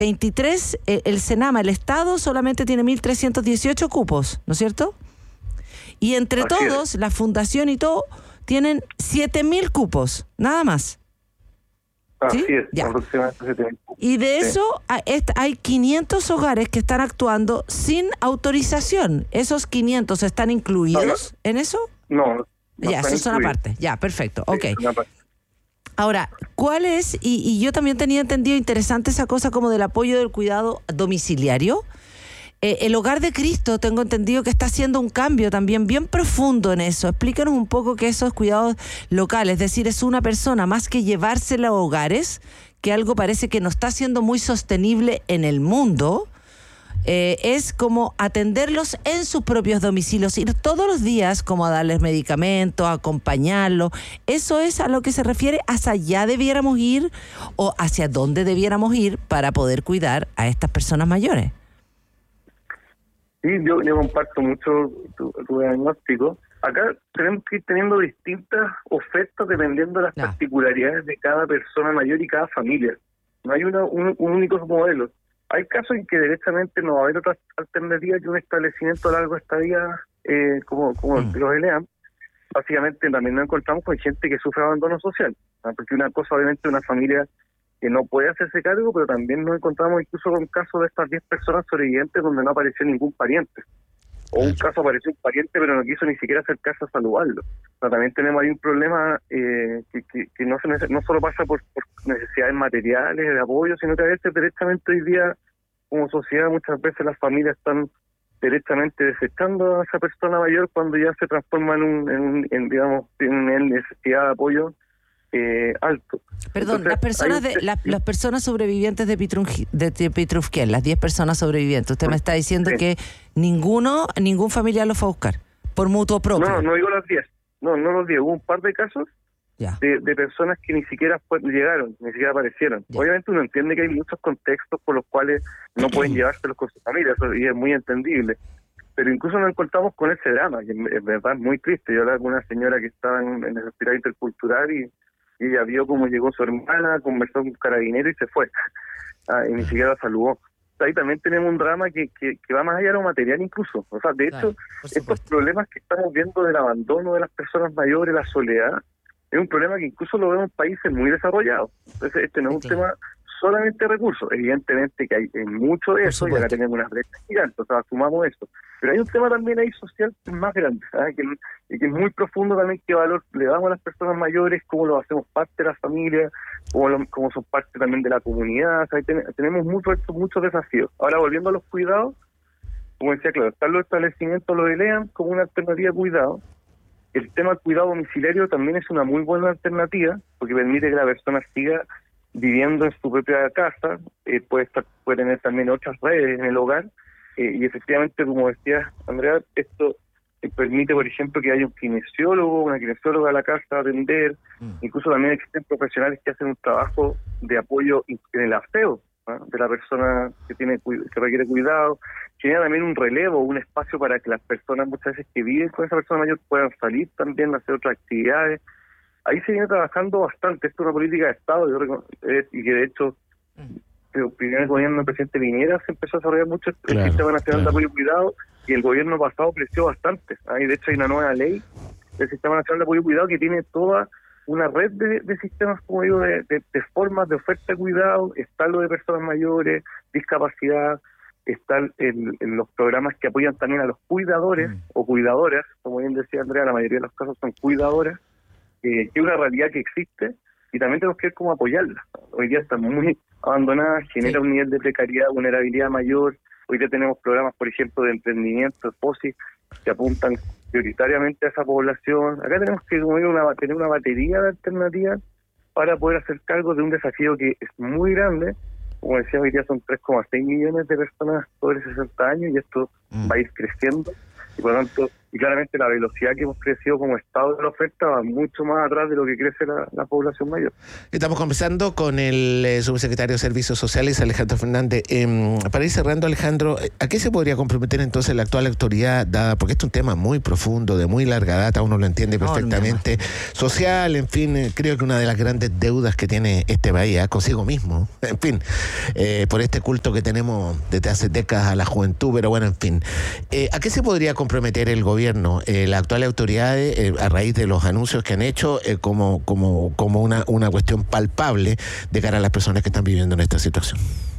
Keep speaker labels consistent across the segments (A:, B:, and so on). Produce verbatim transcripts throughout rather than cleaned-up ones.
A: veintitrés, eh, el Senama, el Estado, solamente tiene mil trescientos dieciocho cupos, ¿no es cierto? Y entre
B: Así
A: todos,
B: es.
A: la fundación y todo, tienen siete mil cupos, nada más.
B: Así
A: ¿Sí?
B: es,
A: Ya.
B: aproximadamente siete mil.
A: Y de
B: Sí.
A: eso a- est- hay quinientos hogares que están actuando sin autorización. ¿Esos quinientos están incluidos en eso?
B: No, no
A: Ya,
B: están
A: eso son
B: incluidos.
A: aparte. Ya, perfecto.
B: Sí,
A: Ok.
B: es una parte.
A: Ahora, ¿cuál es? Y, y yo también tenía entendido interesante esa cosa como del apoyo del cuidado domiciliario. Eh, el Hogar de Cristo, tengo entendido que está haciendo un cambio también bien profundo en eso. Explícanos un poco qué esos cuidados locales, es decir, es una persona más que llevársela a hogares, que algo parece que no está siendo muy sostenible en el mundo. Eh, es como atenderlos en sus propios domicilios, ir todos los días como a darles medicamentos, a acompañarlos. ¿Eso es a lo que se refiere? ¿Hacia allá debiéramos ir o hacia dónde debiéramos ir para poder cuidar a estas personas mayores?
B: Sí, yo, yo comparto mucho tu, tu diagnóstico. Acá tenemos que ir teniendo distintas ofertas dependiendo de las
A: Ya.
B: particularidades de cada persona mayor y cada familia. No hay una, un, un único modelo. Hay casos en que directamente no va a haber otra alternativa que un establecimiento a largo estadía eh, como, como
A: Mm.
B: los L E A M. Básicamente también nos encontramos con gente que sufre abandono social, ¿no? Porque una cosa obviamente una familia que no puede hacerse cargo, pero también nos encontramos incluso con casos de estas diez personas sobrevivientes donde no apareció ningún pariente. O un caso apareció un pariente pero no quiso ni siquiera acercarse a saludarlo. O sea, también tenemos ahí un problema eh, que, que, que no se nece- no solo pasa por, por necesidades materiales, de apoyo, sino que a veces directamente hoy día como sociedad muchas veces las familias están directamente desechando a esa persona mayor cuando ya se transforma en un, en, un- en, digamos, en una necesidad de apoyo eh, alto.
A: Perdón,
B: Entonces,
A: las personas
B: hay un-
A: de las, las personas sobrevivientes de Pitrungi- de, de Pitrufquén, las diez personas sobrevivientes, usted me está diciendo
B: Sí.
A: que ninguno, ningún familiar los fue a buscar por mutuo propio.
B: No, no digo las diez, no, no los diez, hubo un par de casos
A: Ya.
B: de, de personas que ni siquiera fue- llegaron, ni siquiera aparecieron.
A: Ya.
B: Obviamente uno entiende que hay muchos contextos por los cuales no pueden llevárselos con sus familias, eso- y es muy entendible. Pero incluso nos encontramos con ese drama, que es, es verdad muy triste. Yo hablaba con una señora que estaba en, en el hospital intercultural y, y ella vio cómo llegó su hermana, conversó con un carabinero y se fue. Ah, y ni siquiera la saludó. Ahí también tenemos un drama que, que, que va más allá de lo material incluso. O sea, de
A: Claro,
B: hecho,
A: por
B: estos
A: supuesto.
B: problemas que estamos viendo del abandono de las personas mayores, la soledad, es un problema que incluso lo vemos en países muy desarrollados. Entonces, este no es un
A: Claro.
B: tema solamente de recursos. Evidentemente que hay en mucho de
A: Por
B: eso y acá
A: supuesto.
B: tenemos unas brechas gigantes, o sea, asumamos eso. Pero hay un tema también ahí social más grande, ¿sabes? Que, y que es muy profundo también, qué valor le damos a las personas mayores, cómo lo hacemos parte de la familia, cómo, lo, cómo son parte también de la comunidad. O sea, ahí ten, tenemos muchos muchos desafíos. Ahora, volviendo a los cuidados, como decía, claro, están los establecimientos, los L E A M como una alternativa de cuidado. El tema del cuidado domiciliario también es una muy buena alternativa, porque permite que la persona siga viviendo en su propia casa, eh, puede estar, puede tener también otras redes en el hogar, eh, y efectivamente, como decía Andrea, esto eh, permite, por ejemplo, que haya un kinesiólogo, una kinesióloga a la casa a atender,
A: Mm.
B: incluso también existen profesionales que hacen un trabajo de apoyo en el aseo, ¿no? De la persona que tiene que requiere cuidado, genera también un relevo, un espacio para que las personas muchas veces que viven con esa persona mayor puedan salir también a hacer otras actividades. Ahí se viene trabajando bastante, esto es una política de Estado, yo reco- eh, y que de hecho, el primer gobierno del presidente Piñera se empezó a desarrollar mucho el
C: Claro,
B: Sistema Nacional
C: claro.
B: de Apoyo y Cuidado, y el gobierno pasado creció bastante. Ahí de hecho hay una nueva ley del Sistema Nacional de Apoyo y Cuidado que tiene toda una red de, de sistemas, como digo, de, de, de formas de oferta de cuidado. Está lo de personas mayores, discapacidad, están el, en los programas que apoyan también a los cuidadores
A: Mm.
B: o cuidadoras, como bien decía Andrea, la mayoría de los casos son cuidadoras, eh, que es una realidad que existe y también tenemos que ver cómo apoyarla. Hoy día están muy abandonadas, genera
A: Sí.
B: un nivel de precariedad, vulnerabilidad mayor. Hoy día tenemos programas, por ejemplo, de emprendimiento, de P O S I, que apuntan prioritariamente a esa población. Acá tenemos que como digo, una, tener una batería de alternativas para poder hacer cargo de un desafío que es muy grande. Como decía, hoy día son tres coma seis millones de personas sobre sesenta años y esto
A: Mm.
B: va a ir creciendo. Y por lo tanto, y claramente la velocidad que hemos crecido como Estado de la oferta va mucho más atrás de lo que crece la, la población mayor.
C: Estamos conversando con el eh, subsecretario de Servicios Sociales, Alejandro Fernández. Eh, para ir cerrando, Alejandro, ¿a qué se podría comprometer entonces la actual autoridad, dada, porque este es un tema muy profundo, de muy larga data, uno lo entiende perfectamente, no, social, en fin, eh, creo que una de las grandes deudas que tiene este país, ¿eh? consigo mismo, en fin, eh, por este culto que tenemos desde hace décadas a la juventud, pero bueno, en fin. Eh, ¿A qué se podría comprometer el gobierno? Gobierno, eh, las actuales autoridades, eh, a raíz de los anuncios que han hecho, eh, como como como una, una cuestión palpable de cara a las personas que están viviendo en esta situación?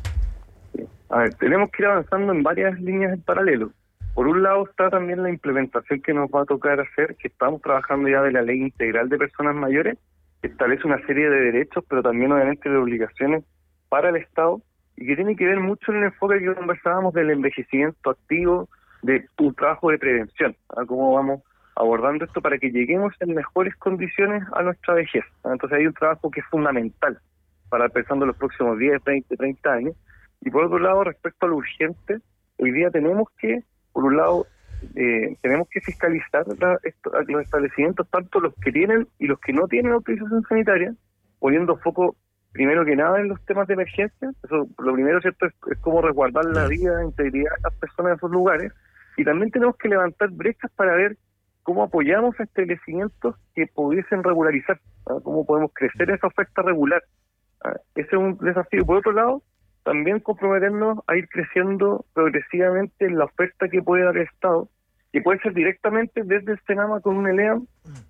B: A ver, tenemos que ir avanzando en varias líneas en paralelo. Por un lado está también la implementación que nos va a tocar hacer, que estamos trabajando ya de la Ley Integral de Personas Mayores, que establece una serie de derechos, pero también obviamente de obligaciones para el Estado, y que tiene que ver mucho en el enfoque que conversábamos del envejecimiento activo, de un trabajo de prevención, a cómo vamos abordando esto para que lleguemos en mejores condiciones a nuestra vejez. Entonces hay un trabajo que es fundamental para pensando en los próximos diez, veinte, treinta años. Y por otro lado, respecto a lo urgente, hoy día tenemos que, por un lado, eh, tenemos que fiscalizar la, esto, los establecimientos, tanto los que tienen y los que no tienen autorización sanitaria, poniendo foco primero que nada en los temas de emergencia. Eso, lo primero, ¿cierto?, es, es cómo resguardar la vida e integridad de las personas en esos lugares. Y también tenemos que levantar brechas para ver cómo apoyamos a establecimientos que pudiesen regularizar, ¿no? Cómo podemos crecer esa oferta regular. ¿no? Ese es un desafío. Por otro lado, también comprometernos a ir creciendo progresivamente en la oferta que puede dar el Estado, que puede ser directamente desde el Senama con un E L E A M,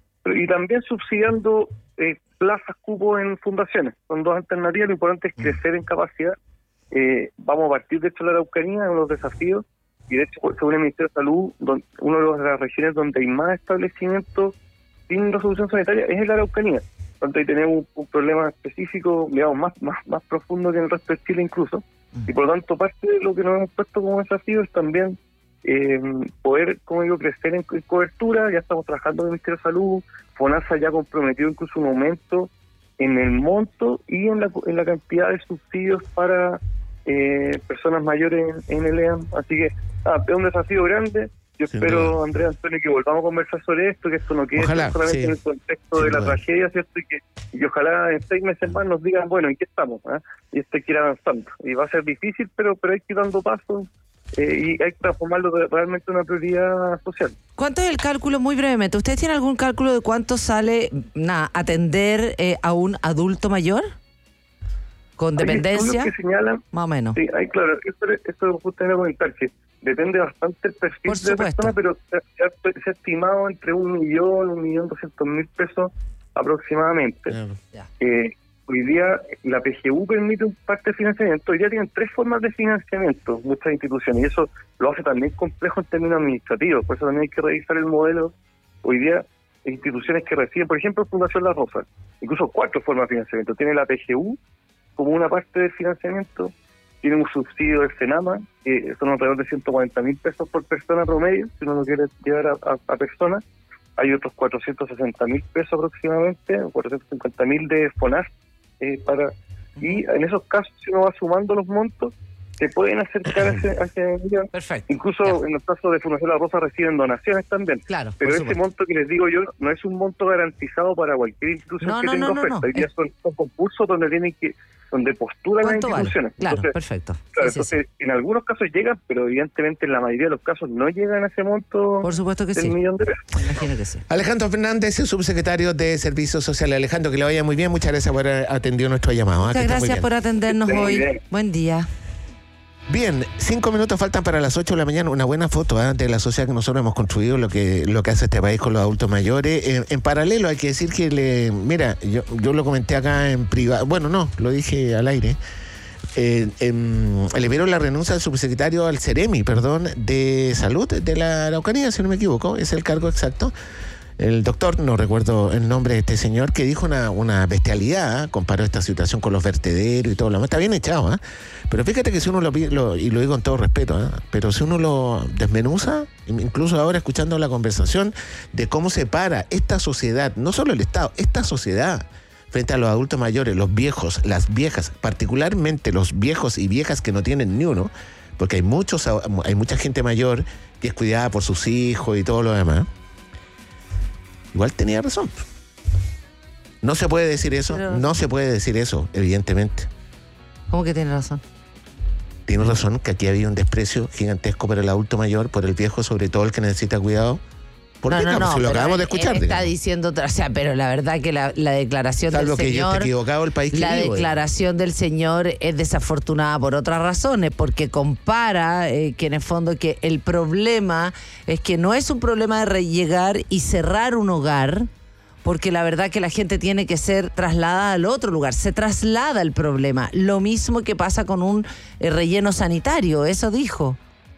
B: y también subsidiando eh, plazas, cupos en fundaciones. Son dos alternativas. Lo importante es crecer en capacidad. Eh, vamos a partir, de hecho, de la Araucanía, de los desafíos. Y de hecho, según el Ministerio de Salud, donde, una de las regiones donde hay más establecimientos sin resolución sanitaria es en la Araucanía. Por tanto, ahí tenemos un, un problema específico, digamos, más, más, más profundo que en el resto de Chile incluso. Y por lo tanto, parte de lo que nos hemos puesto como desafío es también eh, poder, como digo, crecer en, en cobertura. Ya estamos trabajando con el Ministerio de Salud. FONASA ya comprometió incluso un aumento en el monto y en la, en la cantidad de subsidios para eh, personas mayores en, en el E A M. Así que ah, es un desafío grande. Yo sí, espero, no. Andrea, Antonio, que volvamos a conversar sobre esto, que esto no quede ojalá, solamente sí, en el contexto sí, de la no. tragedia, ¿cierto? Y que y ojalá en seis meses más nos digan, bueno, ¿en qué estamos? ¿eh? Y esto hay que ir avanzando. Y va a ser difícil, pero pero hay que ir dando pasos eh, y hay que transformarlo de, realmente en una prioridad social.
A: ¿Cuánto es el cálculo, muy brevemente? ¿Ustedes tienen algún cálculo de cuánto sale nada, atender eh, a un adulto mayor? ¿Con dependencia?
B: Que señalan,
A: más o menos.
B: Sí, hay, claro, esto, esto justo me comentar que depende bastante el perfil de la persona, pero se ha, se ha estimado entre un millón, un millón doscientos mil pesos aproximadamente. Claro. Eh, hoy día la P G U permite un parte de financiamiento. Hoy día tienen tres formas de financiamiento muchas instituciones, y eso lo hace también complejo en términos administrativos. Por eso también hay que revisar el modelo. Hoy día instituciones que reciben, por ejemplo, Fundación La Rosa, incluso cuatro formas de financiamiento. Tiene la P G U como una parte del financiamiento, tiene un subsidio del Senama, que son alrededor de ciento cuarenta mil pesos por persona promedio, si uno lo quiere llevar a, a, a personas. Hay otros cuatrocientos sesenta mil pesos aproximadamente, cuatrocientos cincuenta mil de FONAS, eh, para y en esos casos, si uno va sumando los montos, se pueden acercar a ese, a ese millón.
A: Perfecto.
B: Incluso ya. En los casos de Fundación La Rosa reciben donaciones también.
A: Claro,
B: pero ese monto que les digo yo no es un monto garantizado para cualquier institución no, que no, tenga no, no, oferta. Hoy día son, son concursos donde tienen que donde postulan las instituciones.
A: Vale? Claro,
B: entonces,
A: perfecto.
B: Claro,
A: sí,
B: entonces,
A: sí, sí.
B: En algunos casos llegan, pero evidentemente en la mayoría de los casos no llegan a ese monto.
A: Por supuesto que
B: del
A: sí.
B: millón de pesos.
A: Imagino que sí.
C: Alejandro Fernández, subsecretario de Servicios Sociales. Alejandro, que le vaya muy bien. Muchas gracias por haber atendido nuestro llamado.
A: Muchas gracias por atendernos hoy.
B: Bien.
A: Buen día.
C: Bien, cinco minutos faltan para las ocho de la mañana. Una buena foto ¿eh? de la sociedad que nosotros hemos construido, lo que lo que hace este país con los adultos mayores. Eh, en paralelo hay que decir que, le mira, yo, yo lo comenté acá en privado, bueno, no, lo dije al aire. Eh, eh, le vieron la renuncia del subsecretario al Ceremi, perdón, de Salud de la Araucanía, si no me equivoco, es el cargo exacto. El doctor, no recuerdo el nombre de este señor, que dijo una, una bestialidad, ¿eh? Comparó esta situación con los vertederos y todo lo demás. Está bien echado, ¿eh? Pero fíjate que si uno lo, lo, y lo digo con todo respeto, ¿eh? Pero si uno lo desmenuza, incluso ahora escuchando la conversación de cómo se para esta sociedad, no solo el Estado, esta sociedad, frente a los adultos mayores, los viejos, las viejas, particularmente los viejos y viejas que no tienen ni uno, porque hay muchos, hay mucha gente mayor que es cuidada por sus hijos y todo lo demás. Igual tenía razón. No se puede decir eso,
A: Pero,
C: no se puede decir eso, evidentemente.
A: ¿Cómo que tiene razón?
C: Tiene razón que aquí había un desprecio gigantesco por el adulto mayor, por el viejo, sobre todo el que necesita cuidado. ¿Por
A: no,
C: qué?
A: no, no,
C: Si lo
A: pero
C: acabamos de
A: él-
C: escuchar.
A: él está
C: digamos.
A: diciendo, otra- o sea, pero la verdad que la, la declaración
C: Salvo
A: del
C: que yo
A: señor...
C: esté equivocado el país que
A: La
C: vivo,
A: declaración del señor es desafortunada por otras razones, porque compara eh, que en el fondo que el problema es que no es un problema de re- llegar y cerrar un hogar, porque la verdad que la gente tiene que ser trasladada al otro lugar, se traslada el problema, lo mismo que pasa con un eh, relleno sanitario, eso dijo.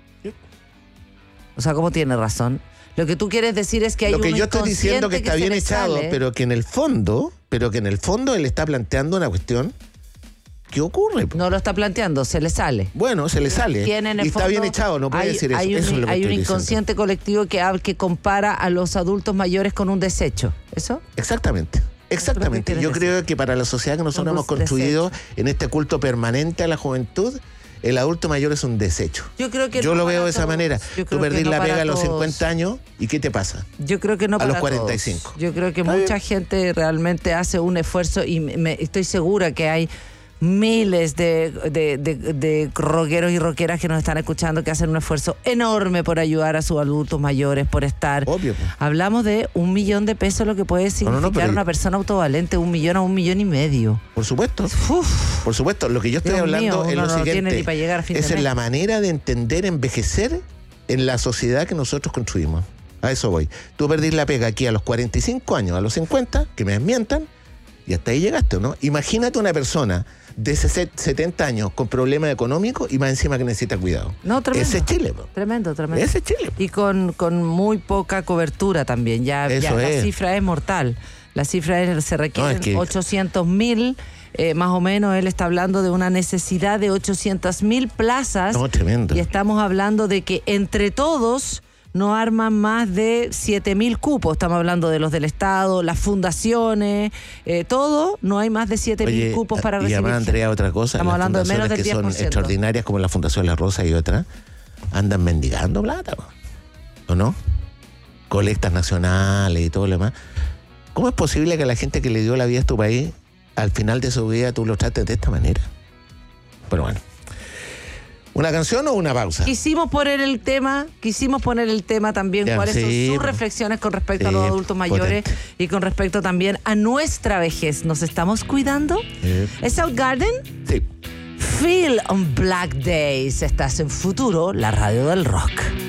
A: O sea, ¿cómo tiene razón? Lo que tú quieres decir es que hay
C: Lo que
A: un
C: yo estoy diciendo que
A: inconsciente
C: está
A: se
C: bien
A: le
C: echado,
A: sale.
C: pero que en el fondo, pero que en el fondo él está planteando una cuestión. ¿Qué ocurre?
A: No lo está planteando, se le sale.
C: Bueno, se le sale.
A: Tiene en el
C: y está
A: fondo-
C: bien echado, no puede
A: hay,
C: decir eso.
A: Hay un,
C: Eso es lo que
A: hay un
C: estoy diciendo.
A: inconsciente colectivo que, hab- que compara a los adultos mayores con un desecho. ¿Eso?
C: Exactamente. Exactamente.
A: quieres
C: Yo
A: decir.
C: creo que para la sociedad que nosotros
A: Un
C: hemos construido en este culto permanente a la juventud, el adulto mayor es un desecho.
A: Yo creo que
C: Yo
A: no
C: lo
A: para
C: veo de esa
A: todos.
C: manera.
A: Yo
C: Tú
A: creo que
C: perdís
A: no
C: la
A: para
C: pega a los
A: todos.
C: cincuenta años y ¿qué te pasa?
A: Yo creo que no
C: A
A: para
C: los cuarenta y cinco.
A: todos. Yo creo que
C: Está
A: mucha
C: bien.
A: gente realmente hace un esfuerzo y me- me- estoy segura que hay miles de, de, de, de rockeros y rockeras que nos están escuchando que hacen un esfuerzo enorme por ayudar a sus adultos mayores, por estar.
C: Obvio.
A: Hablamos de un millón de pesos, lo que puede significar
C: no, no, pero-
A: una persona autovalente, un millón a un millón y medio.
C: Por supuesto.
A: Uf.
C: Por supuesto, lo que yo estoy
A: Dios
C: hablando
A: mío,
C: es
A: uno
C: lo
A: no tiene
C: siguiente.
A: ni para llegar a fin de
C: Esa es
A: mes.
C: la manera de entender envejecer en la sociedad que nosotros construimos. A eso voy. Tú perdís la pega aquí a los cuarenta y cinco años, a los cincuenta, que me desmientan, y hasta ahí llegaste, ¿no? Imagínate una persona de setenta años con problemas económicos y más encima que necesita cuidado.
A: No, tremendo.
C: Ese es Chile, po.
A: Tremendo, tremendo.
C: Ese es Chile.
A: Y con, con muy poca cobertura también. Ya, ya
C: Eso
A: la
C: es.
A: cifra es mortal. La cifra es, se requieren
C: No, es que-
A: ochocientos mil, eh, más o menos. Él está hablando de una necesidad de ochocientos mil plazas.
C: No, tremendo.
A: Y estamos hablando de que entre todos no arman más de siete mil cupos. Estamos hablando de los del Estado, las fundaciones, eh, todo. No hay más de siete mil
C: Oye,
A: cupos para
C: y
A: recibir.
C: además, Andrea, otra cosa,
A: Estamos
C: las
A: hablando de menos
C: fundaciones
A: del
C: que son
A: diez por ciento.
C: extraordinarias como la Fundación La Rosa y otras, andan mendigando plata, po. ¿O no? Colectas nacionales y todo lo demás. ¿Cómo es posible que la gente que le dio la vida a tu país, al final de su vida tú lo trates de esta manera? Pero bueno. ¿Una canción o una pausa?
A: Quisimos poner el tema, quisimos poner el tema también,
C: Ya,
A: cuáles
C: sí,
A: son sus
C: pues.
A: reflexiones con respecto a
C: Sí,
A: los adultos mayores
C: potente.
A: y con respecto también a nuestra vejez. ¿Nos estamos cuidando?
C: Eh,
A: ¿Es Soundgarden?
C: sí.
A: Feel on Black Days. Estás en Futuro, la radio del rock.